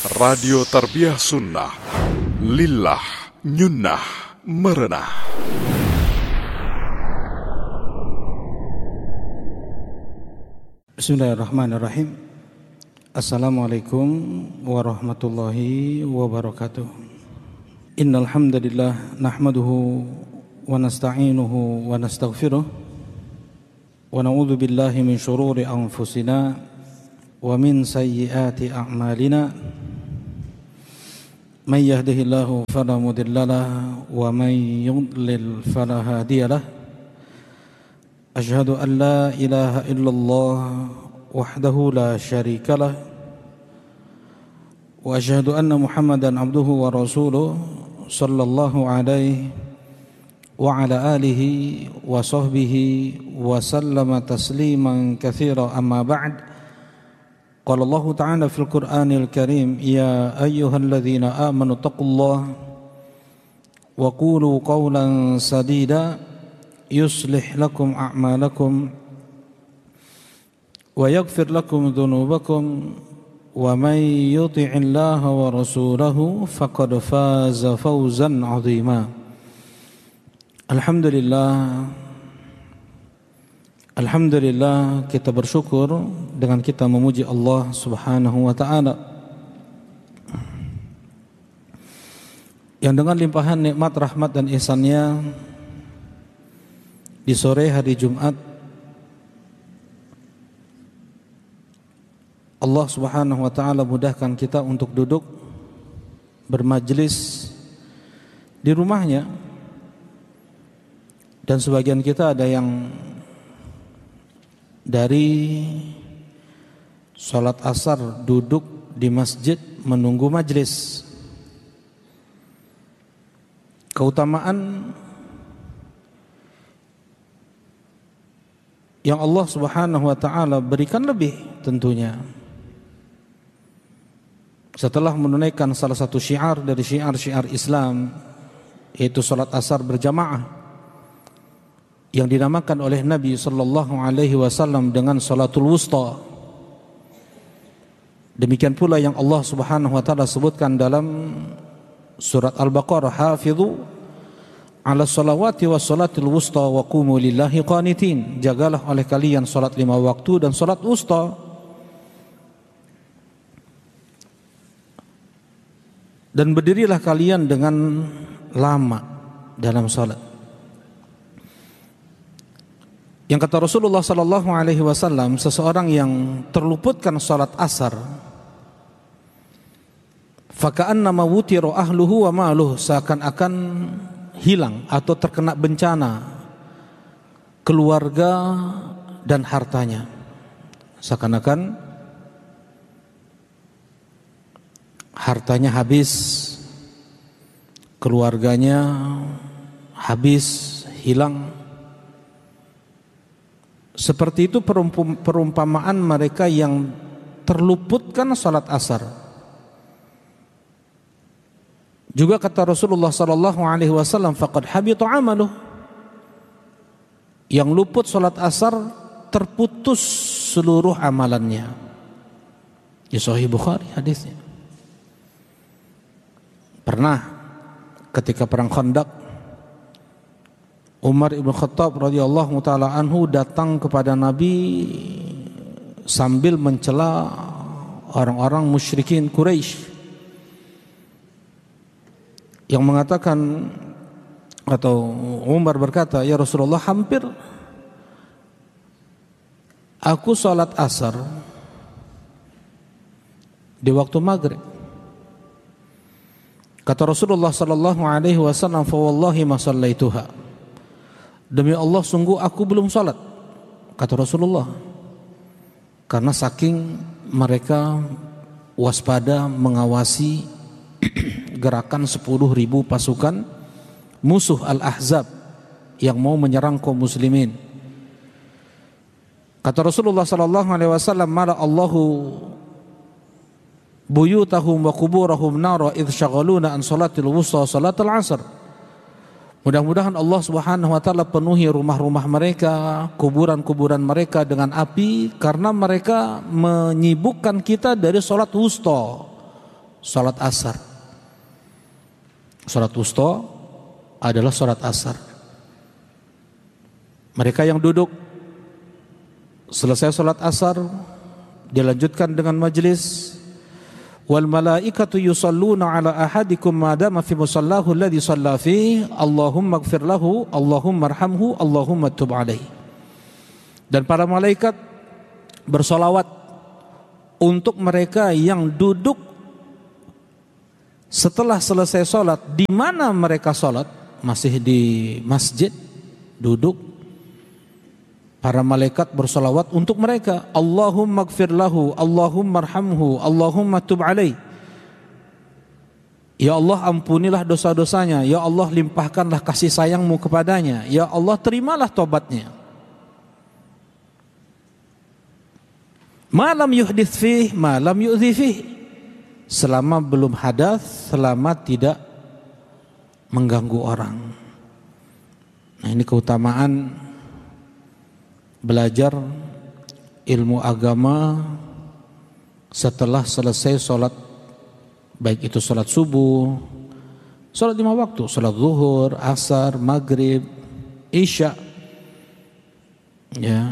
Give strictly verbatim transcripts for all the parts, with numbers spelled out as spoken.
Radio Tarbiyah Sunnah Lillah Nyunnah Merenah. Bismillahirrahmanirrahim. Assalamualaikum warahmatullahi wabarakatuh. Innal hamdalillah nahmaduhu wa nasta'inuhu wa nastaghfiruh wa na'udzu billahi min shururi anfusina wa min sayyiati a'malina. Man yahdihillahu fala mudilla lahu wa man yudlil fala hadiya lahu. Asyhadu an la ilaha illallah wahdahu la syarika lah wa asyhadu anna Muhammadan abduhu wa rasuluh sallallahu alaihi wa ala alihi wa sahbihi wa sallama tasliman katsira. Amma ba'd. Qala Allah ta'ala fil Qur'anil Karim, ya ayyuhalladzina amanu taqullaha wa qulu qawlan sadida yuslih lakum a'malakum wa yaghfir lakum dhunubakum wa man yuti'illaha wa rasulahu faqad faza fawzan 'azima. Alhamdulillah, Alhamdulillah, kita bersyukur dengan kita memuji Allah Subhanahu wa ta'ala yang dengan limpahan nikmat, rahmat dan ihsannya di sore hari Jumat Allah Subhanahu wa ta'ala mudahkan kita untuk duduk bermajlis di rumahnya, dan sebagian kita ada yang dari sholat asar duduk di masjid menunggu majlis. Keutamaan yang Allah Subhanahu wa ta'ala berikan lebih tentunya setelah menunaikan salah satu syiar dari syiar-syiar Islam, yaitu sholat asar berjamaah yang dinamakan oleh Nabi sallallahu alaihi wasallam dengan salatul wusta. Demikian pula yang Allah Subhanahu wa taala sebutkan dalam surat Al-Baqarah, hafidhu ala salawati was salatil wusta wa qumu lillahi qanitin. Jagalah oleh kalian salat lima waktu dan salat wusta, dan berdirilah kalian dengan lama dalam salat. Yang kata Rasulullah sallallahu alaihi wasallam, seseorang yang terluputkan salat asar faka'annama wutira ahluhu wa maluhu, seakan-akan hilang atau terkena bencana keluarga dan hartanya. Seakan-akan hartanya habis, keluarganya habis, hilang. Seperti itu perumpamaan mereka yang terluputkan salat asar. Juga kata Rasulullah sallallahu alaihi wasallam, faqad habita amaluh. Yang luput salat asar terputus seluruh amalannya. Di Sahih Bukhari hadisnya. Pernah ketika perang Khandaq, Umar ibn Khattab radhiyallahu taala anhu datang kepada Nabi sambil mencela orang-orang musyrikin Quraisy yang mengatakan, atau Umar berkata, ya Rasulullah, hampir aku salat asar di waktu maghrib. Kata Rasulullah sallallahu alaihi wasallam, fa wallahi ma sallaituha. Demi Allah, sungguh aku belum salat, kata Rasulullah, karena saking mereka waspada mengawasi gerakan sepuluh ribu pasukan musuh Al-Ahzab yang mau menyerang kaum muslimin. Kata Rasulullah sallallahu alaihi wasallam, mala Allahu buyutahum wa quburahum nara idh syaghaluna an salatil wusta salatul asr. Mudah-mudahan Allah Subhanahu wa taala penuhi rumah-rumah mereka, kuburan-kuburan mereka dengan api karena mereka menyibukkan kita dari salat wusta, salat asar. Salat wusta adalah salat asar. Mereka yang duduk selesai salat asar dilanjutkan dengan majlis. Wal malaikatu yusalluna ala ahadikum ma dama fi musallahu alladhi shalla fihi Allahumma ighfir lahu Allahumma arhamhu Allahumma tub alaihi. Dan para malaikat bersolawat untuk mereka yang duduk setelah selesai sholat. Di mana mereka sholat? Masih di masjid, duduk. Para malaikat bersolawat untuk mereka. Allahumma ighfir lahu, Allahumma arhamhu, Allahumma tub alaih. Ya Allah, ampunilah dosa-dosanya. Ya Allah, limpahkanlah kasih sayangmu kepadanya. Ya Allah, terimalah tobatnya. Ma lam yuhdits fih, ma lam yu'dhi fih. Selama belum hadas, selama tidak mengganggu orang. Nah, ini keutamaan belajar ilmu agama setelah selesai sholat, baik itu sholat subuh, sholat lima waktu, sholat zuhur, asar, maghrib, isya, ya.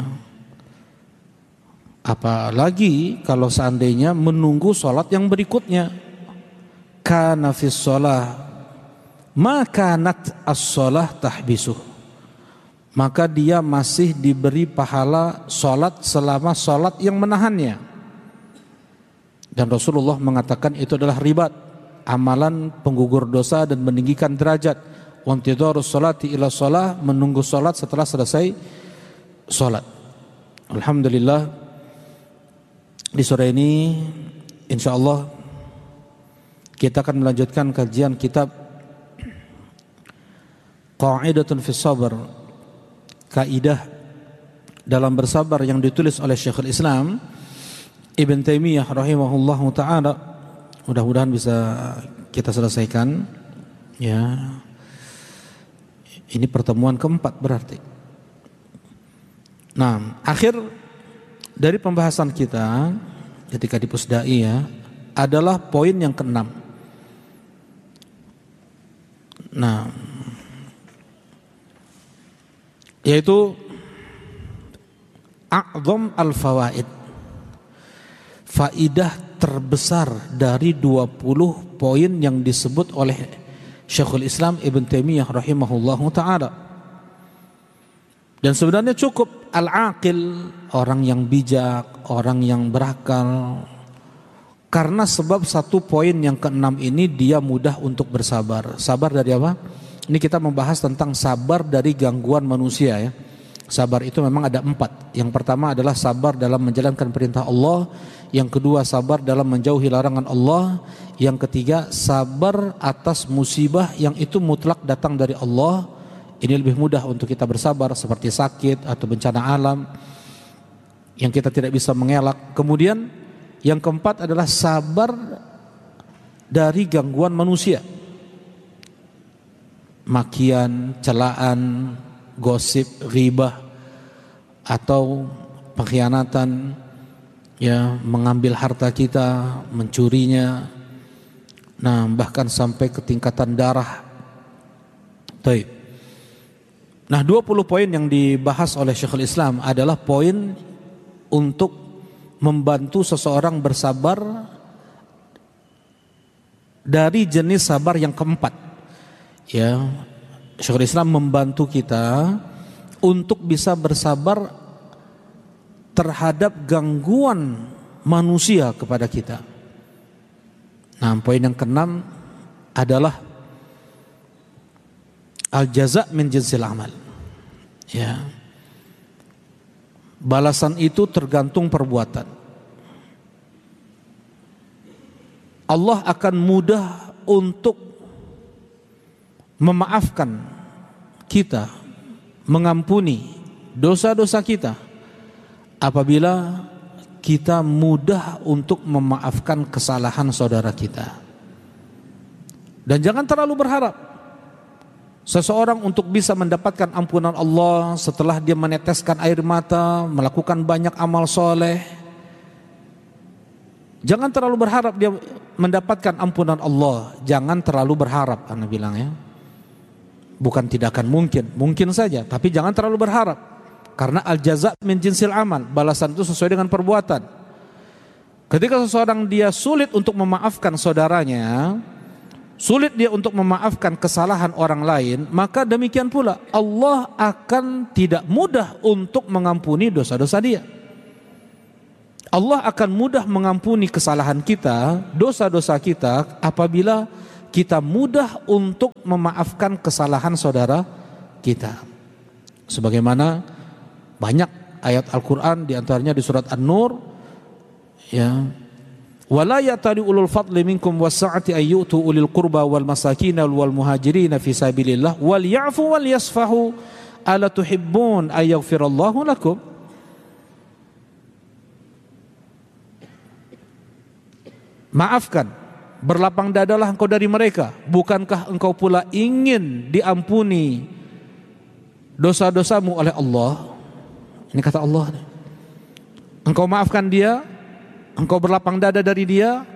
Apalagi kalau seandainya menunggu sholat yang berikutnya. Kana fis sholah ma kanat as-sholah tahbisuh. Maka dia masih diberi pahala sholat selama sholat yang menahannya. Dan Rasulullah mengatakan itu adalah ribat, amalan penggugur dosa dan meninggikan derajat. Wantidharus sholati ila sholah, menunggu sholat setelah selesai sholat. Alhamdulillah, di sore ini insyaallah kita akan melanjutkan kajian kitab Qa'idatun fis Sabr, kaidah dalam bersabar yang ditulis oleh Syekhul Islam Ibn Taimiyah rahimahullahu taala. Mudah-mudahan bisa kita selesaikan, ya. Ini pertemuan keempat berarti. Nah, akhir dari pembahasan kita ketika di Pusdai, ya, adalah poin yang keenam. Nah, yaitu a'zam al-fawaid, faidah terbesar dari dua puluh poin yang disebut oleh Syekhul Islam Ibn Taimiyah rahimahullahu ta'ala. Dan sebenarnya cukup al-aqil, orang yang bijak, orang yang berakal. Karena sebab satu poin yang keenam ini dia mudah untuk bersabar. Sabar dari apa? Ini kita membahas tentang sabar dari gangguan manusia, ya. Sabar itu memang ada empat. Yang pertama adalah sabar dalam menjalankan perintah Allah. Yang kedua, sabar dalam menjauhi larangan Allah. Yang ketiga, sabar atas musibah yang itu mutlak datang dari Allah. Ini lebih mudah untuk kita bersabar, seperti sakit atau bencana alam yang kita tidak bisa mengelak. Kemudian yang keempat adalah sabar dari gangguan manusia, makian, celaan, gosip, ghibah, atau pengkhianatan, ya, mengambil harta kita, mencurinya, nah bahkan sampai ke tingkatan darah. Baik. Nah, dua puluh poin yang dibahas oleh Syekhul Islam adalah poin untuk membantu seseorang bersabar dari jenis sabar yang keempat. Ya, Syekhul Islam membantu kita untuk bisa bersabar terhadap gangguan manusia kepada kita. Nah, poin yang keenam adalah al-jaza' min jinsil amal. Ya. Balasan itu tergantung perbuatan. Allah akan mudah untuk memaafkan kita, mengampuni dosa-dosa kita apabila kita mudah untuk memaafkan kesalahan saudara kita. Dan jangan terlalu berharap seseorang untuk bisa mendapatkan ampunan Allah setelah dia meneteskan air mata, melakukan banyak amal soleh. Jangan terlalu berharap dia mendapatkan ampunan Allah, jangan terlalu berharap. Ana bilang ya, bukan tidak akan mungkin, mungkin saja, tapi jangan terlalu berharap, karena al jaza min jinsil amal, balasan itu sesuai dengan perbuatan. Ketika seseorang dia sulit untuk memaafkan saudaranya, sulit dia untuk memaafkan kesalahan orang lain, maka demikian pula Allah akan tidak mudah untuk mengampuni dosa-dosa dia. Allah akan mudah mengampuni kesalahan kita, dosa-dosa kita, apabila kita mudah untuk memaafkan kesalahan saudara kita. Sebagaimana banyak ayat Al-Quran, diantaranya di surat An-Nur, ya, wala ya'tali ulul fadli minkum was-sa'ati ay yu'tu ulil qurba wal masakin wal muhajirin fi sabilillah wal ya'fu wal yasfahu ala tuhibbun ay yaghfirallahu lakum. Maafkan, berlapang dadalah engkau dari mereka. Bukankah engkau pula ingin diampuni dosa-dosamu oleh Allah? Ini kata Allah. Engkau maafkan dia, engkau berlapang dada dari dia,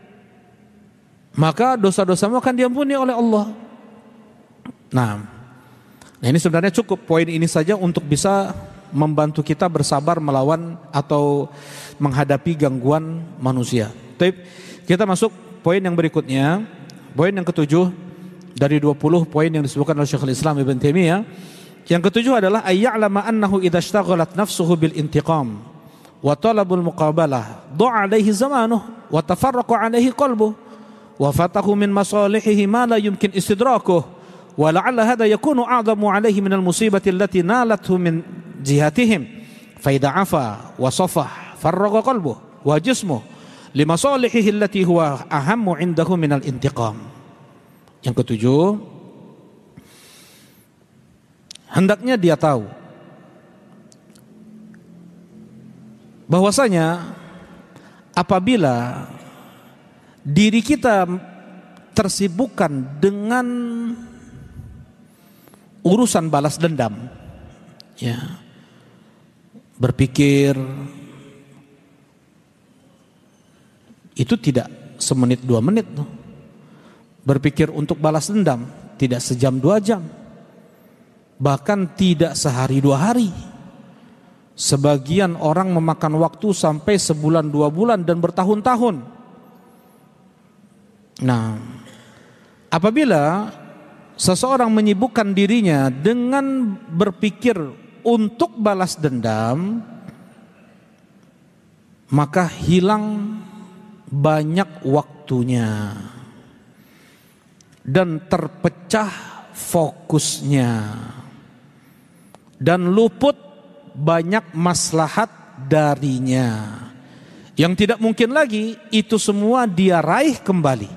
maka dosa-dosamu akan diampuni oleh Allah. Nah, nah ini sebenarnya cukup poin ini saja untuk bisa membantu kita bersabar melawan atau menghadapi gangguan manusia. Tapi kita masuk poin yang berikutnya, poin yang ketujuh dari dua puluh poin yang disebutkan oleh Syekhul Islam Ibn Taimiyah. Yang ketujuh adalah ayya'lama annahu idza ishtaghalat nafsuhu bil intiqam wa talabul muqabalah dha'a alaihi zamanuhu wa tafarraqa alaihi qalbuhu wa fatahu min masalihihi ma la yumkin istidrakuhu wa la'alla hadha yakunu a'zamu alaihi min al musibati allati nalathu min jihatihim fa idza 'afa wa safah farraqa qalbuhu wa jismuhu lima salihihi allati huwa ahammu indahu minal intiqam. Yang ketujuh, hendaknya dia tahu bahwasanya apabila diri kita tersibukkan dengan urusan balas dendam, ya, berpikir itu tidak semenit dua menit tuh. Berpikir untuk balas dendam tidak sejam dua jam, bahkan tidak sehari dua hari. Sebagian orang memakan waktu sampai sebulan dua bulan dan bertahun-tahun. Nah, apabila seseorang menyibukkan dirinya dengan berpikir untuk balas dendam, maka hilang banyak waktunya dan terpecah fokusnya dan luput banyak maslahat darinya yang tidak mungkin lagi itu semua dia raih kembali.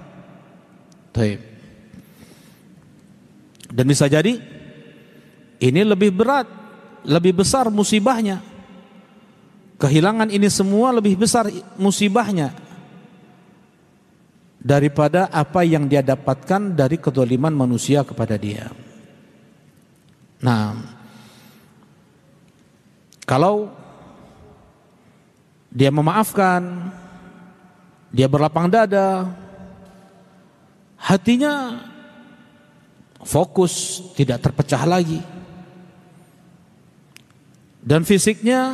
Dan bisa jadi ini lebih berat, lebih besar musibahnya. Kehilangan ini semua lebih besar musibahnya daripada apa yang dia dapatkan dari kezaliman manusia kepada dia. Nah, kalau dia memaafkan, dia berlapang dada, hatinya fokus, tidak terpecah lagi, dan fisiknya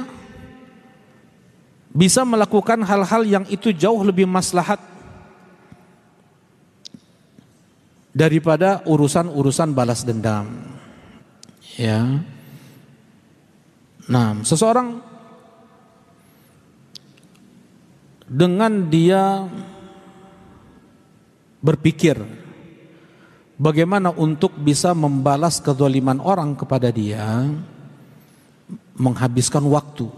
bisa melakukan hal-hal yang itu jauh lebih maslahat daripada urusan-urusan balas dendam. Ya. Nah, seseorang dengan dia berpikir bagaimana untuk bisa membalas kezaliman orang kepada dia, menghabiskan waktu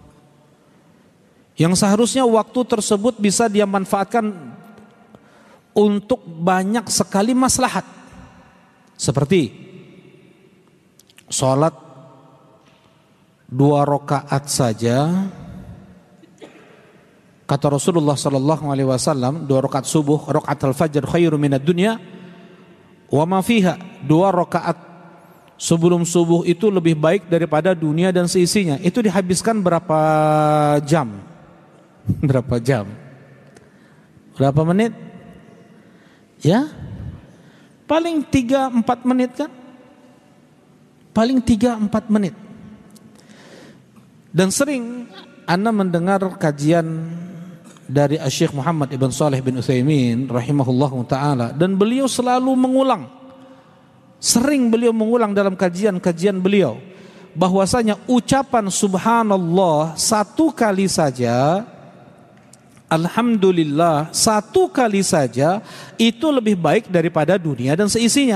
yang seharusnya waktu tersebut bisa dia manfaatkan untuk banyak sekali maslahat, seperti sholat dua rakaat saja. Kata Rasulullah sallallahu alaihi wasallam, dua rakaat subuh, rakaat al-fajr khairu minad dunya wa ma fiha. Dua rakaat sebelum subuh itu lebih baik daripada dunia dan seisinya. Itu dihabiskan berapa jam? Berapa jam? Berapa menit? Ya, paling tiga empat menit kan? Paling tiga empat menit. Dan sering Anda mendengar kajian dari Syekh Muhammad Ibn Shalih bin Utsaimin rahimahullahu taala, dan beliau selalu mengulang, sering beliau mengulang dalam kajian-kajian beliau, bahwasanya ucapan subhanallah satu kali saja, alhamdulillah satu kali saja, itu lebih baik daripada dunia dan seisinya.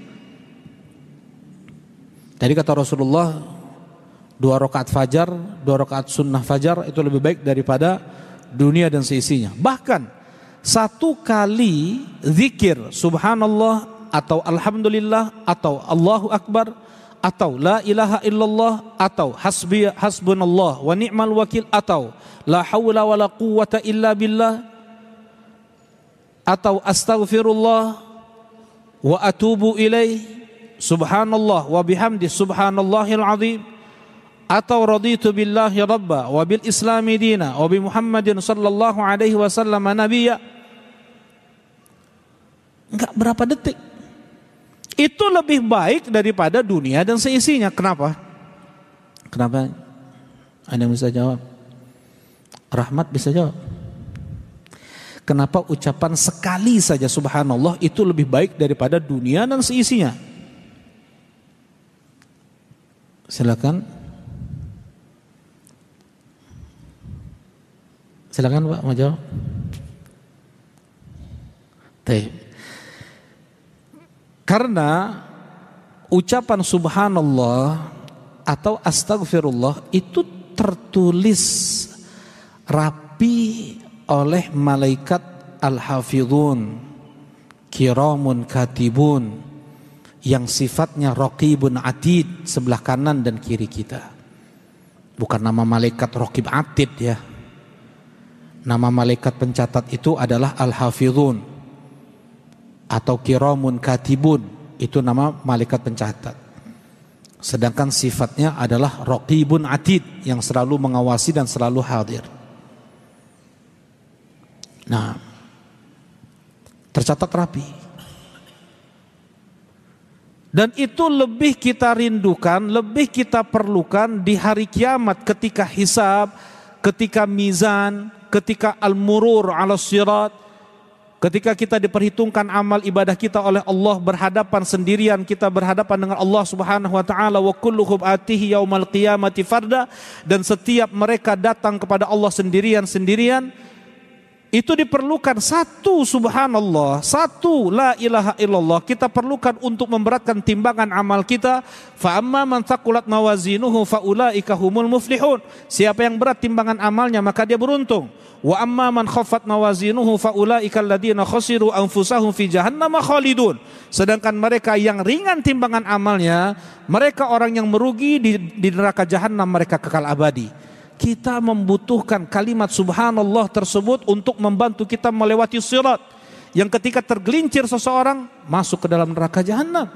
Tadi kata Rasulullah, dua rakaat fajar, dua rakaat sunnah fajar itu lebih baik daripada dunia dan seisinya. Bahkan satu kali zikir subhanallah atau alhamdulillah atau Allahu akbar atau la ilaha illallah atau hasbi hasbunallah wa ni'mal wakil atau la haula wala quwwata illa billah atau astaghfirullah wa atubu ilaih subhanallah wa bihamdi subhanallahil azim atau raditu billahi rabba wa bil islami dina wa bi Muhammadin sallallahu alaihi wasallam nabiyya, enggak berapa detik, itu lebih baik daripada dunia dan seisinya. Kenapa? Kenapa? Ada yang bisa jawab? Rahmat bisa jawab. Kenapa ucapan sekali saja subhanallah itu lebih baik daripada dunia dan seisinya? Silakan. Silakan Pak, mau jawab? Baik. Karena ucapan subhanallah atau astagfirullah itu tertulis rapi oleh malaikat al-hafidhun kiramun katibun yang sifatnya raqibun atid, sebelah kanan dan kiri kita. Bukan nama malaikat raqib atid ya. Nama malaikat pencatat itu adalah al-hafidhun atau kiramun katibun, itu nama malaikat pencatat. Sedangkan sifatnya adalah raqibun atid, yang selalu mengawasi dan selalu hadir. Nah, tercatat rapi. Dan itu lebih kita rindukan, lebih kita perlukan di hari kiamat ketika hisab, ketika mizan, ketika al-murur ala sirat, ketika kita diperhitungkan amal ibadah kita oleh Allah, berhadapan sendirian, kita berhadapan dengan Allah Subhanahu wa taala, wa kulluhum atihi yaumal qiyamati farda, dan setiap mereka datang kepada Allah sendirian-sendirian. Itu diperlukan satu subhanallah, satu la ilaha illallah, kita perlukan untuk memberatkan timbangan amal kita. Fa amma man thaqulat mawazinuhu fa ulaika humul muflihun. Siapa yang berat timbangan amalnya maka dia beruntung. Wa amma man khaffat mawazinuhu fa ulaika alladziina khasiru anfusahum fi jahannam khalidun. Sedangkan mereka yang ringan timbangan amalnya, mereka orang yang merugi di, di neraka jahanam, mereka kekal abadi. Kita membutuhkan kalimat subhanallah tersebut untuk membantu kita melewati sirat yang ketika tergelincir seseorang masuk ke dalam neraka jahanam.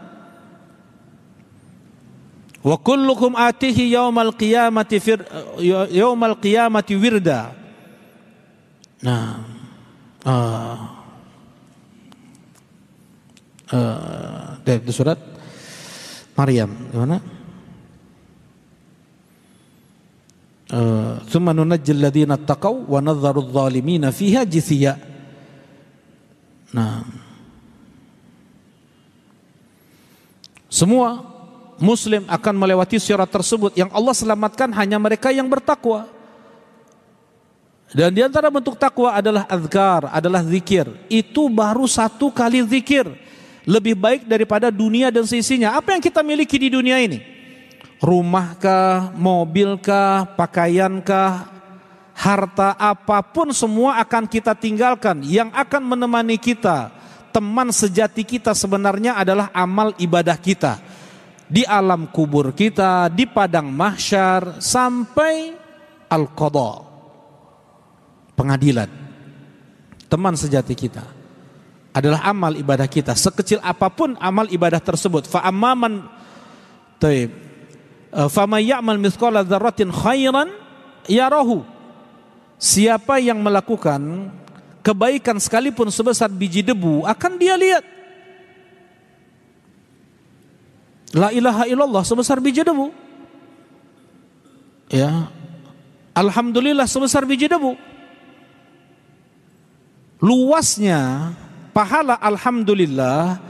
Wa kullukum atihi yaumal qiyamati fir yaumal qiyamati wirda. Nah, uh, uh, dari surat Maryam gimana? Tsumma nunajjil ladzina taqaw wa nadharu adh-dhalimina fiha jithiya. Nah, semua muslim akan melewati sirat tersebut. Yang Allah selamatkan hanya mereka yang bertakwa. Dan di antara bentuk takwa adalah azkar, adalah zikir. Itu baru satu kali zikir lebih baik daripada dunia dan seisinya. Apa yang kita miliki di dunia ini? Rumahkah, mobilkah, pakaiankah, harta apapun semua akan kita tinggalkan. Yang akan menemani kita, teman sejati kita sebenarnya adalah amal ibadah kita. Di alam kubur kita, di padang mahsyar, sampai al-qadha, pengadilan. Teman sejati kita adalah amal ibadah kita. Sekecil apapun amal ibadah tersebut. Fa amman taib faman ya'mal mithqala dzarratin khairan yarahu. Siapa yang melakukan kebaikan sekalipun sebesar biji debu akan dia lihat. La ilaha illallah sebesar biji debu. Ya. Alhamdulillah sebesar biji debu. Luasnya pahala alhamdulillah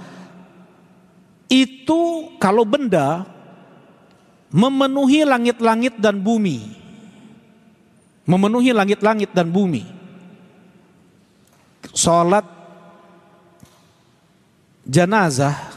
itu kalau benda memenuhi langit-langit dan bumi. Memenuhi langit-langit dan bumi. Salat jenazah